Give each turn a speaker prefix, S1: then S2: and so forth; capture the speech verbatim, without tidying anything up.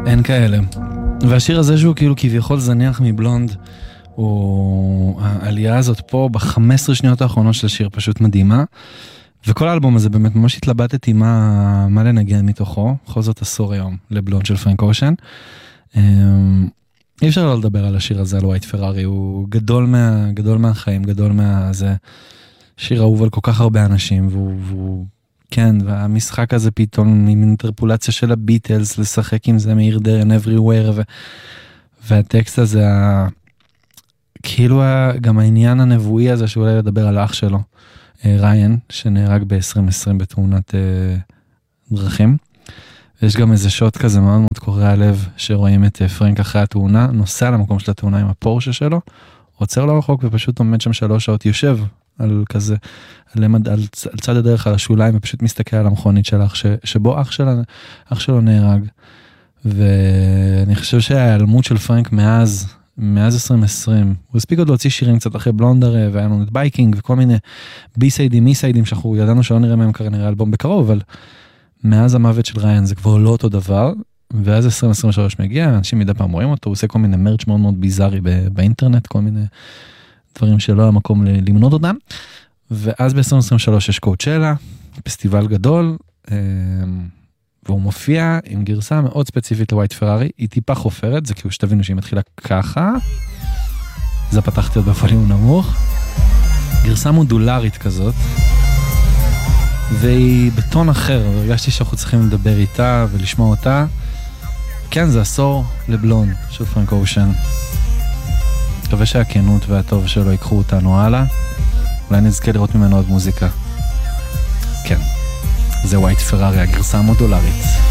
S1: אין כאלה. והשיר הזה שהוא כאילו כביכול זניח מבלונד, הוא... העלייה הזאת פה ב-חמש עשרה שניות האחרונות של השיר פשוט מדהימה, וכל האלבום הזה באמת ממש התלבטתי מה, מה לנגן מתוכו, בכל זאת עשור היום לבלונד של פרנק אושן. אי אפשר לא לדבר על השיר הזה, על ווייט פרארי, הוא גדול, מה, גדול מהחיים, גדול מה... זה שיר אהוב על כל כך הרבה אנשים, והוא... והוא כן, והמשחק הזה פתאום עם אינטרפולציה של הביטלס, לשחק עם זה מאיר דרן everywhere, ו... והטקסט הזה, ה... כאילו גם העניין הנבואי הזה, שאולי לדבר על האח שלו, ריין, שנהרג ב-עשרים עשרים בתאונת אה, דרכים. ויש גם איזה שוט כזה מאוד מאוד קורע לב, שרואים את פרנק אחרי התאונה, נוסע למקום של התאונה עם הפורשה שלו, עוצר לו רחוק ופשוט עומד שם שלוש שעות, יושב על כזה, על, על, על צד הדרך על השוליים, ופשוט מסתכל על המכונית של אח, ש, שבו אח, שלה, אח שלו נהרג. ואני חושב שההיעלמות של פרנק מאז, מאז עשרים עשרים, הוא הספיק עוד להוציא שירים קצת אחרי בלונדר, והיה לנו את בייקינג, וכל מיני בי-סיידים, מי-סיידים, שאנחנו ידענו שלא נראה מהם כנראה אלבום בקרוב, אבל מאז המוות של ריין זה כבר לא אותו דבר, ואז עשרים עשרים ושלוש מגיע, אנשים מדי פעם רואים אותו, הוא עושה כל מיני מרץ' מאוד מאוד ביזארי באינטרנט, כל מיני דברים שלא היה מקום למנות אותם, ואז ב-עשרים עשרים ושלוש יש קואוצ'לה, פסטיבל גדול, והוא מופיע עם גרסה מאוד ספציפית לווייט פרארי, היא טיפה חופרת, זה כאילו שתבינו שהיא מתחילה ככה, זה פתחתי עוד בפוליום נמוך, גרסה מודולרית כזאת, והיא בטון אחר, והרגשתי שאנחנו צריכים לדבר איתה ולשמוע אותה. כן, זה עשור לבלונד של פרנק אושן. מקווה שהכנות והטוב שלו ייקחו אותנו הלאה. אולי נזכה לראות ממנו עוד מוזיקה. כן, זה ווייט פרארי, הגרסה המודולרית.